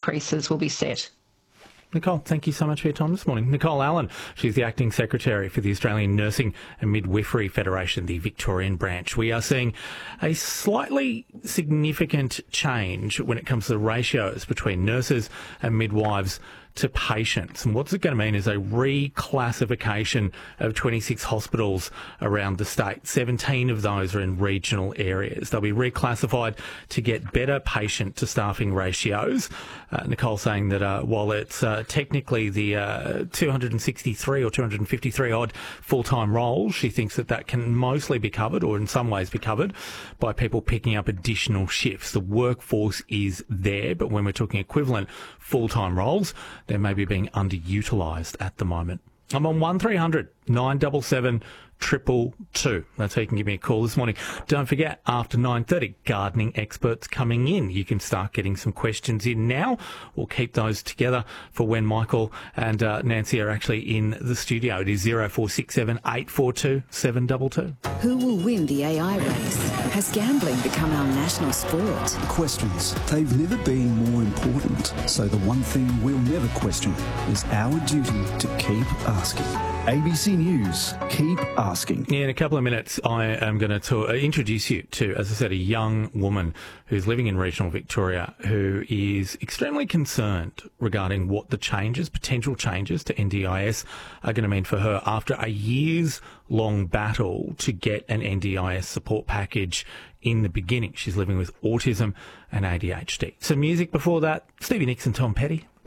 increases will be set. Nicole, thank you so much for your time this morning. Nicole Allen, she's the Acting Secretary for the Australian Nursing and Midwifery Federation, the Victorian branch. We are seeing a slightly significant change when it comes to the ratios between nurses and midwives to patients. And what's it going to mean is a reclassification of 26 hospitals around the state. 17 of those are in regional areas. They'll be reclassified to get better patient to staffing ratios. Nicole saying that while it's technically the 263 or 253 odd full-time roles, she thinks that that can mostly be covered, or in some ways be covered, by people picking up additional shifts. The workforce is there, but when we're talking equivalent full-time roles, they're maybe being underutilised at the moment. I'm on 1300 977 222. That's how you can give me a call this morning. Don't forget, after 9:30, gardening experts coming in. You can start getting some questions in now. We'll keep those together for when Michael and Nancy are actually in the studio. It is 0467 842 722. Who will win the AI race? Has gambling become our national sport? Questions. They've never been more important. So the one thing we'll never question is our duty to keep asking. ABC News, keep asking. In a couple of minutes, I am going to introduce you to, as I said, a young woman who's living in regional Victoria who is extremely concerned regarding what the changes, potential changes to NDIS are going to mean for her after a years-long battle to get an NDIS support package in the beginning. She's living with autism and ADHD. Some music before that, Stevie Nicks and Tom Petty.